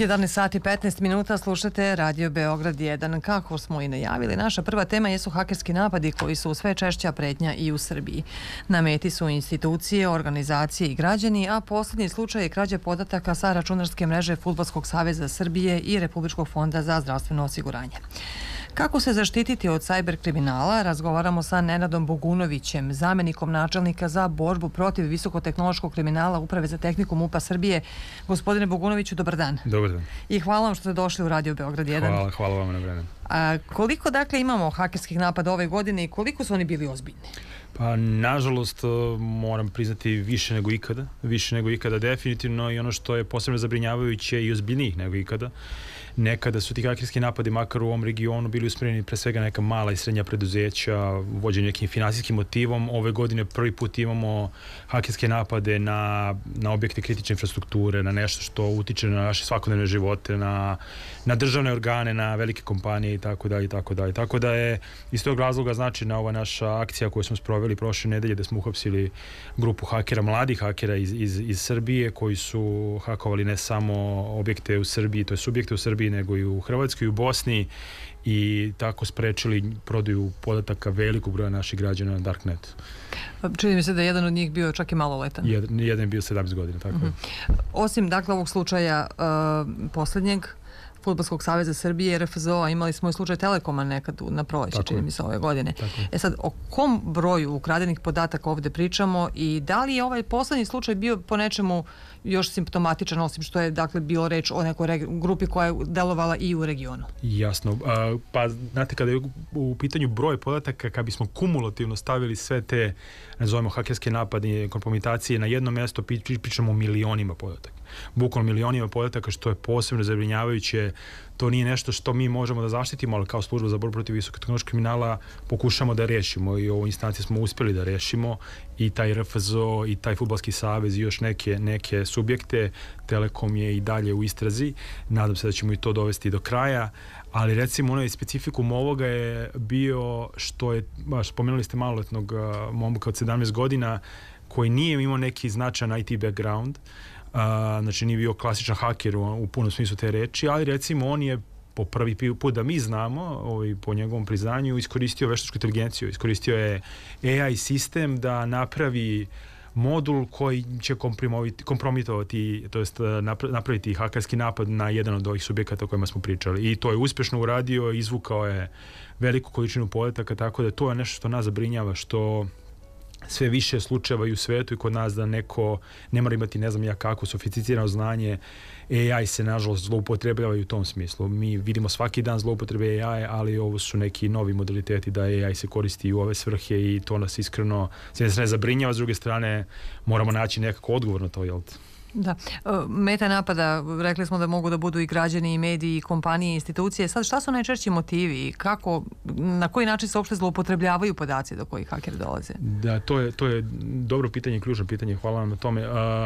11 sati 15 minuta, slušate Radio Beograd 1. Kako smo i najavili, naša prva tema jesu hakerski napadi koji su sve češća pretnja i u Srbiji. Na meti su institucije, organizacije i građani, a posljednji slučaj je krađa podataka sa računarske mreže Fudbalskog saveza Srbije i Republičkog fonda za zdravstveno osiguranje. Kako se zaštititi od sajber kriminala, razgovaramo sa Nenadom Bogunovićem, zamenikom načelnika za borbu protiv visokotehnološkog kriminala Uprave za tehniku MUP-a Srbije. Gospodine Bogunoviću, dobar dan. Dobar dan. I hvala vam što ste došli u Radio Beograd 1. Hvala vam na vremenu. Koliko dakle imamo hakerskih napada ove godine i koliko su oni bili ozbiljni? Pa, nažalost, moram priznati više nego ikada definitivno, i ono što je posebno zabrinjavajuće i ozbiljnijih nego ikada. Nekada su ti hakerski napadi, makar u ovom regionu, bili usmjereni pre svega neka mala i srednja preduzeća, vođeni nekim finansijskim motivom. Ove godine prvi put imamo hakerske napade na objekte kritične infrastrukture, na nešto što utiče na naše svakodnevne živote, na državne organe, na velike kompanije itd. Tako da je iz tog razloga značajna ova naša akcija koju smo sproveli prošle nedelje, da smo uhapsili grupu hakera, mladih hakera iz Srbije, koji su hakovali ne samo objekte u Srbiji, to je subjekte u Srbiji, nego i u Hrvatskoj i u Bosni, i tako sprečili prodaju podataka velikog broja naših građana na Darknetu. Čini mi se da je jedan od njih bio čak i maloletan. Jedan je bio 17 godina, tako je. Osim, dakle, ovog slučaja posljednjeg, Fudbalskog saveza Srbije i RFZO-a, imali smo i slučaj Telekoma nekad na proleće, čini mi se, ove godine. Sad, o kom broju ukradenih podataka ovdje pričamo i da li je ovaj posljednji slučaj bio po nečemu još simptomatičan, osim što je dakle bilo reč o nekoj grupi koja je delovala i u regionu? Jasno. Pa, znate, kada je u pitanju broj podataka, kad bismo kumulativno stavili sve te, nazovemo, hakerske napade, kompromitacije na jedno mjesto, pričamo o milionima podataka. Bukvalno milionima podataka, što je posebno zabrinjavajuće. To nije nešto što mi možemo da zaštitimo, ali kao služba za borbu protiv visokotehnološkog kriminala pokušamo da rešimo, i u ovoj instanciji smo uspjeli da rešimo i taj RFZO i taj Fudbalski savez i još neke subjekte. Telekom je i dalje u istrazi, nadam se da ćemo i to dovesti do kraja, ali recimo onaj specifikum ovoga je bio što je, spomenuli ste maloletnog momka od 17 godina koji nije imao neki značajan IT background, znači nije bio klasičan haker u punom smislu te reči, ali recimo on je po prvi put da mi znamo, po njegovom priznanju, iskoristio veštačku inteligenciju, iskoristio je AI sistem da napravi modul koji će kompromitovati, to jest napraviti hakerski napad na jedan od ovih subjekata o kojima smo pričali. I to je uspješno uradio, izvukao je veliku količinu podataka, tako da to je nešto što nas zabrinjava, što sve više slučajeva i u svetu i kod nas da neko ne mora imati ne znam ja kako sofisticirano znanje. AI se nažalost zloupotrebljava i u tom smislu. Mi vidimo svaki dan zloupotrebe AI, ali ovo su neki novi modaliteti da AI se koristi i u ove svrhe, i to nas iskreno s jedne strane zabrinjava, s druge strane moramo naći nekako odgovor na to, jel? Da. Meta napada, rekli smo da mogu da budu i građani, i mediji, i kompanije, i institucije. Sad, šta su najčešći motivi i kako, na koji način se uopšte zloupotrebljavaju podaci do kojih hakeri dolaze? Da, to je dobro pitanje, ključno pitanje, hvala vam na tome.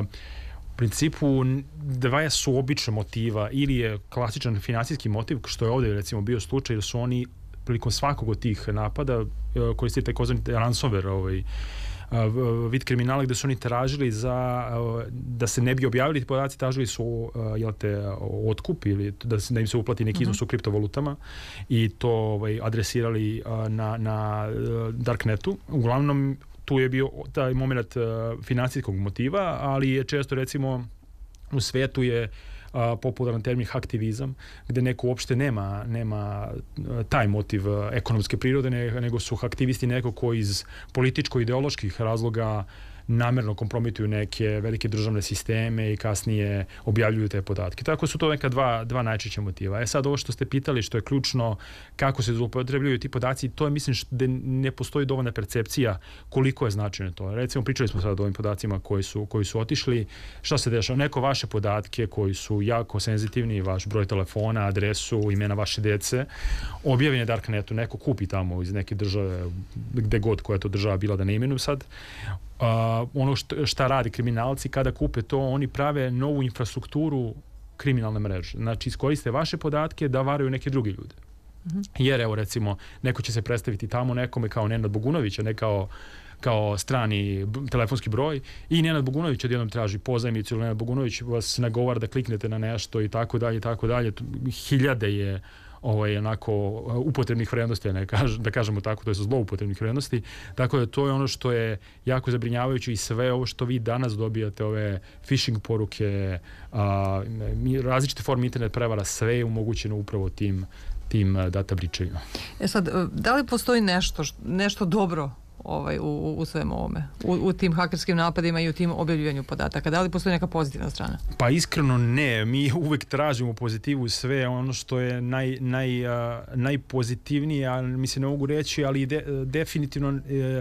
U principu, dva su obična motiva, ili je klasičan finansijski motiv, što je ovdje recimo bio slučaj, jer su oni prilikom svakog od tih napada koristili takozvani ransomware, vid kriminala, gdje su oni tražili da se ne bi objavili ti podaci, tražili su otkup ili da im se uplati neki iznos u kriptovalutama, i to adresirali na Darknetu. Uglavnom, tu je bio taj moment financijskog motiva, ali je često, recimo, u svetu je popularan termin haktivizam, gdje neko uopšte nema taj motiv ekonomske prirode, nego su aktivisti neko koji iz političko-ideoloških razloga namjerno kompromituju neke velike državne sisteme i kasnije objavljuju te podatke. Tako su to neka dva najčešća motiva. Sad, ovo što ste pitali, što je ključno, kako se zloupotrebljavaju ti podaci, to je, mislim, da ne postoji dovoljna percepcija koliko je značajno to. Recimo, pričali smo sad o ovim podacima koji su otišli. Šta se dešava? Neko vaše podatke koji su jako senzitivni, vaš broj telefona, adresu, imena vaše dece, objavi na Darknetu, neko kupi tamo iz neke države, gde god koja je to država bila, da ne imenujem sad. Ono šta radi kriminalci kada kupe to, oni prave novu infrastrukturu kriminalne mreže. Znači, iskoriste vaše podatke da varaju neke druge ljude. Jer evo recimo neko će se predstaviti tamo nekome kao Nenad Bogunović, a ne kao strani telefonski broj i Nenad Bogunović odjednom traži pozajmicu ili Nenad Bogunović vas nagovara da kliknete na nešto i tako dalje i tako dalje. Hiljade je onako upotrebnih vrednosti, da kažemo tako, to je zloupotrebnih vrednosti, tako da to je ono što je jako zabrinjavajuće i sve ovo što vi danas dobijate, ove phishing poruke, različite forme internet prevara, sve je omogućeno upravo tim data breachevima. Sad, da li postoji nešto dobro u svemu ovome, u tim hakerskim napadima i u tim objavljivanju podataka? Da li postoji neka pozitivna strana? Pa iskreno ne, mi uvek tražimo pozitivu sve, ono što je najpozitivnije, a mislim ne mogu reći, ali definitivno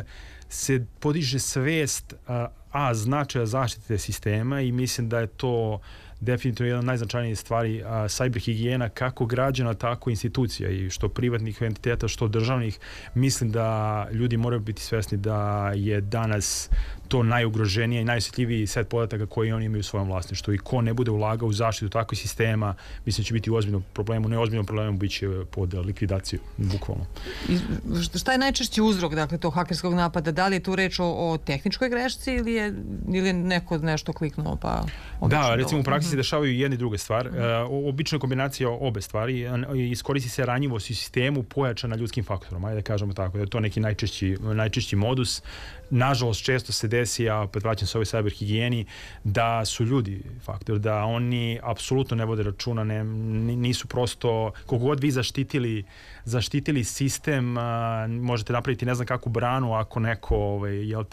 se podiže svest značaja zaštite sistema i mislim da je to definitivno jedna od najznačajnijih stvari, cyber higijena kako građana, tako institucija i što privatnih entiteta, što državnih. Mislim da ljudi moraju biti svesni da je danas to najugroženije i najosjetljiviji set podataka koji oni imaju u svojom vlasništvu i ko ne bude ulagao u zaštitu takvih sistema, mislim će biti u ozbiljnom problemu, neozbiljnom problemu bit će pod likvidaciju, bukvalno. Šta je najčešći uzrok, dakle, tog hakerskog napada? Da li je tu reč o tehničkoj grešci ili je neko nešto kliknuo pa... Da, recimo u praksi se dešavaju jedna i druga stvar. Obično je kombinacija obe stvari. Iskoristi se ranjivost u sistemu pojačana ljudskim faktorom. Ajde da kažemo tako. Da je to neki najčešći modus. Nažalost, često se desi, a opet vraćam se ovoj cyber higijeni, da su ljudi faktor, da oni apsolutno ne vode računa, nisu prosto, koliko god vi zaštitili sistem, možete napraviti ne znam kakvu branu, ako neko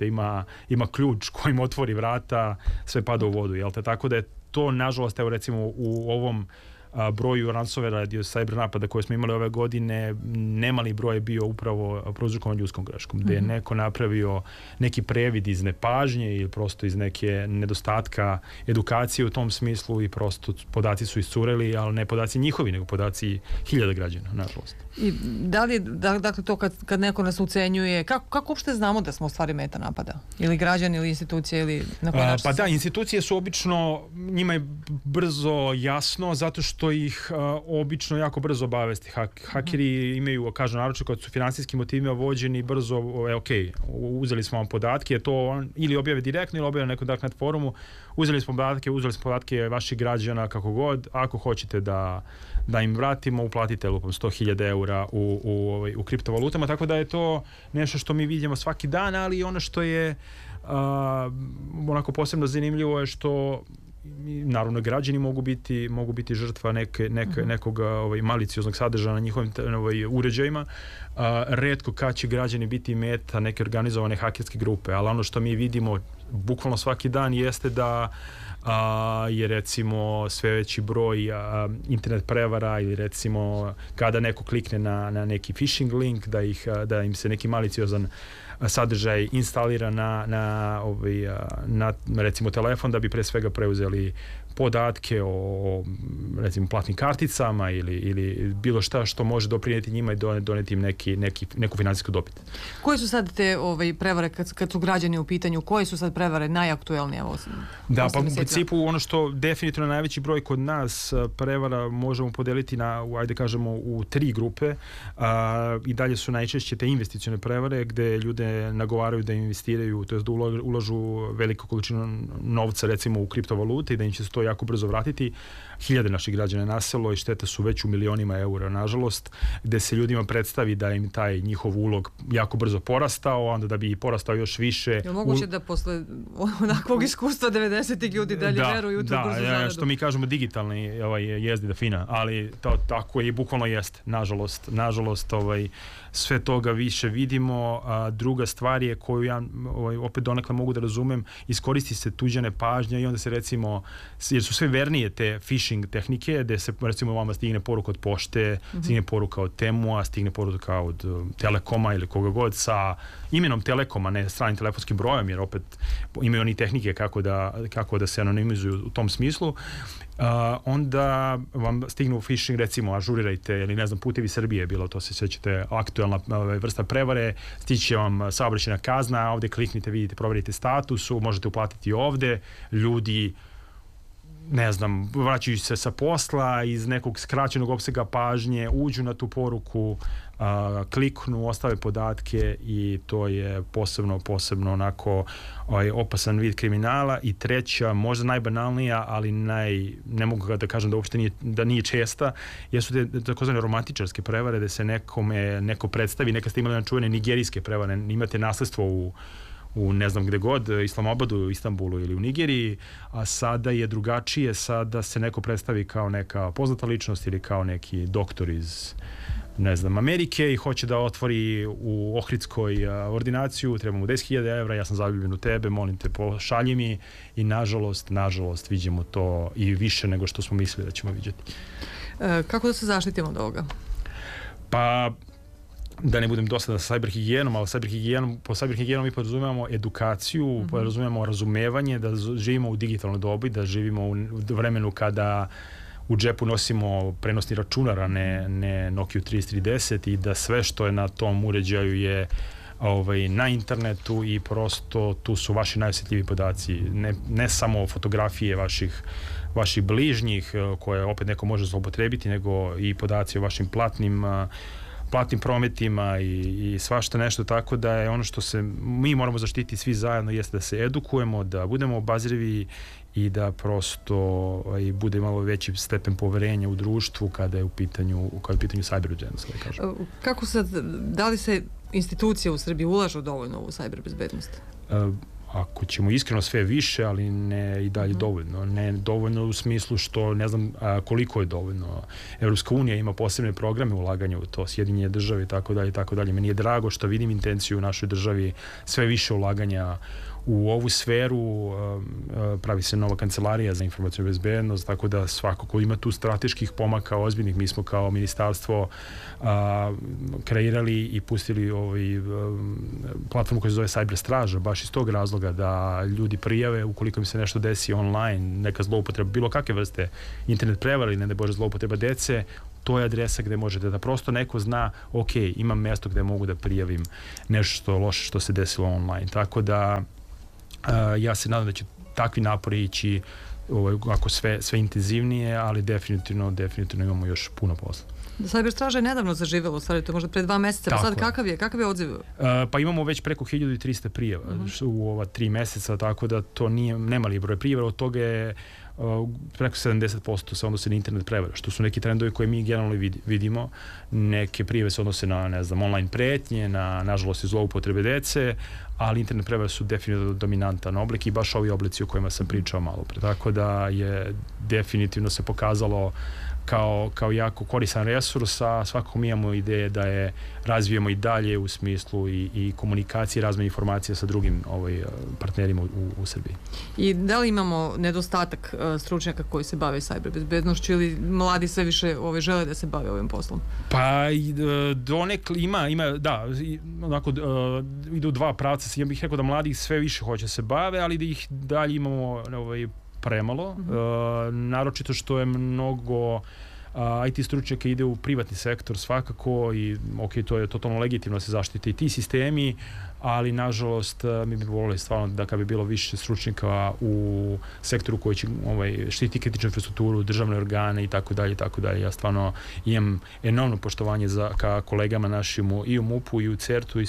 ima ključ kojim otvori vrata, sve pada u vodu. Tako da je to, nažalost, evo recimo u ovom broju ransomwarea i cyber napada koje smo imali ove godine, nemali broj je bio upravo prouzrokovan ljudskom greškom, gde je neko napravio neki previd iz nepažnje ili prosto iz neke nedostatka edukacije u tom smislu i prosto podaci su iscureli, ali ne podaci njihovi, nego podaci hiljada građana, nažalost. I da li je, dakle, to kad neko nas ucenjuje, kako uopšte znamo da smo u stvari meta napada? Ili građani, ili institucije, ili na koji način? Pa da, institucije su obično, njima je brzo jasno, zato što ih obično jako brzo obavesti. Hakeri imaju, kažu naročito kad su finansijskim motivima vođeni, brzo, uzeli smo vam podatke, to ili objave direktno ili objave na nekom darknet forumu, uzeli smo podatke vaših građana kako god, ako hoćete da im vratimo, uplatite lupom 100.000 eura u kriptovalutama, tako da je to nešto što mi vidimo svaki dan, ali ono što je onako posebno zanimljivo je što naravno građani mogu biti žrtva nekog malicioznog sadržaja na njihovim uređajima. Retko kad će građani biti meta neke organizovane hakerske grupe, ali ono što mi vidimo bukvalno svaki dan jeste da je recimo sve veći broj internet prevara ili recimo kada neko klikne na neki phishing link da im se neki maliciozan sadržaj instalira na recimo telefon da bi pre svega preuzeli podatke o recimo platnim karticama ili bilo šta što može doprinijeti njima i doneti im neku finansijsku dobit. Koje su sad te prevare kad su građani u pitanju, koje su sad prevare najaktuelnije? Da, pa u principu ono što definitivno najveći broj kod nas prevara možemo podeliti ajde kažemo u 3 grupe. I dalje su najčešće te investicione prevare gde ljude nagovaraju da investiraju, to jest da ulažu veliku količinu novca recimo u kriptovalute i da im će se to jako brzo vratiti. Hiljade naših građana je naselo i štete su već u milionima eura, nažalost, gde se ljudima predstavi da im taj njihov ulog jako brzo porastao, onda da bi porastao još više. Je li moguće da posle onakvog iskustva 90-ih ljudi dalje veruju u tu brzu zaradu? Da, što mi kažemo digitalni jezdi da fina, ali to tako i bukvalno jeste, nažalost, sve toga više vidimo. Druga stvar je koju ja opet donekle mogu da razumem, iskoristi se tuđene pažnje i onda se recimo, jer su sve vernije te phishing tehnike, gde se recimo vama stigne poruka od pošte, stigne poruka od Temua, stigne poruka od Telekoma ili koga god sa imenom Telekoma, ne stranim telefonskim brojem, jer opet imaju oni tehnike kako da se anonimizuju u tom smislu. Onda vam stignu phishing, recimo ažurirajte ili ne znam Putevi Srbije je bilo, to se sjećate, aktuelna vrsta prevare, stići vam saobraćajna kazna, ovde kliknite, vidite, proverite statusu, možete uplatiti ovde, ljudi ne znam, vraćaju se sa posla iz nekog skraćenog opsega pažnje, uđu na tu poruku, kliknu, ostave podatke i to je posebno onako opasan vid kriminala. I treća, možda najbanalnija, ali ne mogu da kažem da uopšte nije česta, jesu te takozvane romantičarske prevare, da se neko predstavi. Nekad ste imali na čuvene nigerijske prevare, imate nasledstvo u ne znam gde god, Islamabadu, Istanbulu ili u Nigeriji, a sada je drugačije, sada se neko predstavi kao neka poznata ličnost ili kao neki doktor iz ne znam, Amerike i hoće da otvori u Ohridskoj ordinaciju, treba mu 10.000 evra, ja sam zaljubljen u tebe, molim te pošalji mi i nažalost vidimo to i više nego što smo mislili da ćemo vidjeti. Kako da se zaštitimo od ovoga? Pa da ne budem dosadan sa cyberhigijenom, ali po cyberhigijenom mi podrazumijemo edukaciju, podrazumijemo razumevanje, da živimo u digitalnoj dobi, da živimo u vremenu kada u džepu nosimo prenosni računar, a ne Nokia 3310 i da sve što je na tom uređaju je na internetu i prosto tu su vaši najosjetljiviji podaci, ne samo fotografije vaših bližnjih koje opet neko može zloupotrebiti, nego i podaci o vašim platnim prometima i svašta nešto, tako da je ono što mi moramo zaštiti svi zajedno jeste da se edukujemo, da budemo obazrivi i da prosto bude malo veći stepen poverenja u društvu kada je u pitanju cyber bezbednost. Kako sad, da li se institucije u Srbiji ulažu dovoljno u cyber bezbednost? Ako ćemo iskreno sve više, ali ne i dalje dovoljno. Ne dovoljno u smislu što ne znam koliko je dovoljno. Evropska unija ima posebne programe ulaganja u to, Sjedinjene države i tako dalje. Meni je drago što vidim intenciju u našoj državi sve više ulaganja u ovu sferu, pravi se nova kancelarija za informacijnu bezbednost, tako da svakako ima tu strateških pomaka ozbiljnih. Mi smo kao ministarstvo kreirali i pustili platformu koja se zove Cyber Straža, baš iz tog razloga da ljudi prijave ukoliko im se nešto desi online, neka zloupotreba, bilo kakve vrste internet prevara ili ne Bože zloupotreba dece, to je adresa gde možete da prosto neko zna, ok, imam mesto gde mogu da prijavim nešto loše što se desilo online. Tako da ja se nadam da će takvi napori ići ako sve intenzivnije, ali definitivno imamo još puno posla. Cyber Straža je nedavno zaživjela, u stvari to možda pre 2 meseca, pa sad kakav je odziv? Pa imamo već preko 1300 prijava u ova 3 meseca, tako da to nemali broj prijava, od toga je preko 70% se odnose na internet prevara, što su neki trendovi koje mi generalno vidimo. Neke prijave se odnose na, ne znam, online pretnje, nažalost i zloupotrebe dece, ali internet prevare su definitivno dominantan oblik i baš ovi oblici o kojima sam pričao malo pre. Tako da je definitivno se pokazalo kao jako koristan resurs, a svakako mi imamo ideje da je razvijemo i dalje u smislu i komunikacije, razmene informacija sa drugim partnerima u Srbiji. I da li imamo nedostatak stručnjaka koji se bave cyber bezbednošću ili mladi sve više žele da se bave ovim poslom? Pa donekle ima, da, onako idu dva pravca. Ja bih rekao da mladi sve više hoće se bave, ali da ih dalje imamo premalo, naročito što je mnogo IT stručnjaka ide u privatni sektor svakako i ok, to je totalno legitimno se zaštite i ti sistemi, ali nažalost mi bi volili stvarno da kad bi bilo više stručnjaka u sektoru koji će štiti kritičnu infrastrukturu, državne organe i tako dalje. Ja stvarno imam enormno poštovanje ka kolegama našim i u MUP-u i u CERT-u i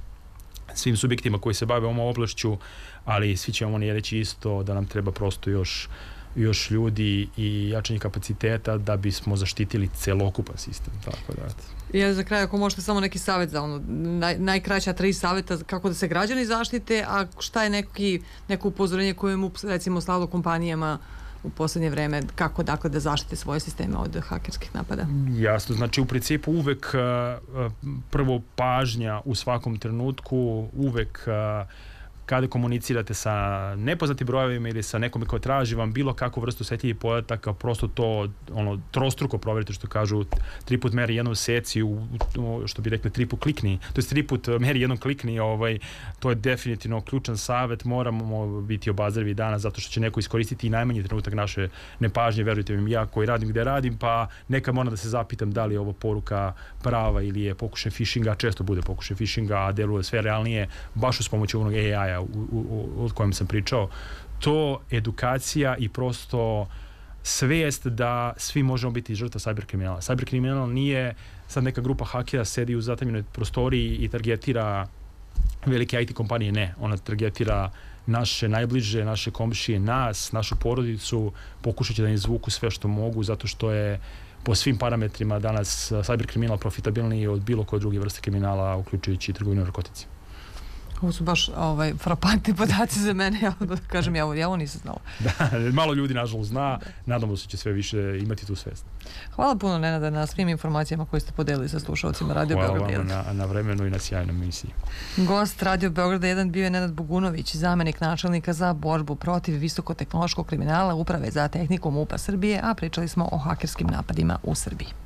svim subjektima koji se bave ovom oblašću, ali svi ćemo reći isto da nam treba prosto još ljudi i jačanje kapaciteta da bismo zaštitili celokupan sistem. Tako da. Ja za kraj, ako možete samo neki savjet za najkraća 3 savjeta kako da se građani zaštite, a šta je neko upozorenje koje mu recimo slalo kompanijama u posljednje vreme, kako dakle da zaštite svoje sisteme od hakerskih napada? Jasno, znači u principu uvek prvo pažnja u svakom trenutku, uvek kada komunicirate sa nepoznatim brojevima ili sa nekome ko traži vam bilo kakvu vrstu osetljivih podataka, prosto to trostruko proverite, što kažu 3 put meri jednom seci, što bi rekli 3 put klikni, to je 3 put meri jednom klikni, to je definitivno ključan savjet, moramo biti obazrivi danas zato što će neko iskoristiti i najmanji trenutak naše nepažnje, verujte mi, ja koji radim gde radim, pa neka moram da se zapitam da li je ovo poruka prava ili je pokušaj phishinga, često bude pokušaj phishinga, a deluje sve realnije, baš uz pomoću onog AI-a o kojem sam pričao. To edukacija i prosto svijest da svi možemo biti žrtva cyberkriminala. Cyberkriminal nije sad neka grupa hakera sedi u zatamljenoj prostoriji i targetira velike IT kompanije, ne. Ona targetira naše najbliže, naše komšije, nas, našu porodicu, pokušat će da izvuku sve što mogu, zato što je po svim parametrima danas cyberkriminal profitabilniji od bilo koje druge vrste kriminala, uključujući i trgovinu narkotici. Ovo su baš frapantni podaci za mene, ja da kažem, ja ovo nisam znala. Da, malo ljudi nažalost zna, nadamo se će sve više imati tu svest. Hvala puno, Nenade, na svim informacijama koje ste podelili sa slušalcima Radio Beograd 1. Hvala vam na vremenu i na sjajnoj emisiji. Gost Radio Beograd 1 bio je Nenad Bogunović, zamenik načelnika za borbu protiv visokotehnološkog kriminala Uprave za tehniku MUP-a Srbije, a pričali smo o hakerskim napadima u Srbiji.